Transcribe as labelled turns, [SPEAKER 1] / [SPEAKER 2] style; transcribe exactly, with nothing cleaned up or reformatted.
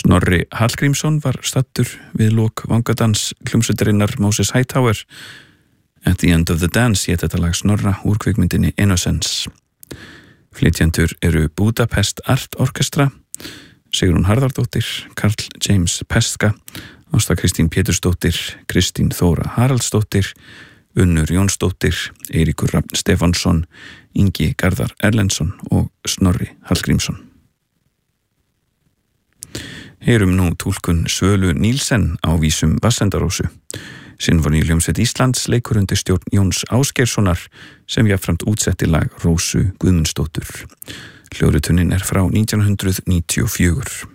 [SPEAKER 1] Snorri Hallgrímsson var stattur við lok vangadans hljómsveitarinnar Moses Hightower. At the End of the Dance hét þetta lag Snorra úr kvikmyndinni Innocence. Flytjendur eru Budapest Art Orchestra, Sigrún Harðardóttir, Karl James Pestka, Ásta Kristín Pétursdóttir, Kristín Þóra Haraldsdóttir, Unnur Jónsdóttir, Eiríkur Rafn Stefánsson, Ingi Garðar Erlendsson og Snorri Hallgrímsson. Heyrum nú túlkun Svölu Níelsen á vísum Vatnsenda-Rósu. Sinfóníuhljómsveit Íslands leikur undir stjórn Jóns Ásgeirssonar sem jafnframt útsetti lag Rósu Guðmundsdóttur. Hljóðritunin er frá nítján hundruð níutíu og fjögur.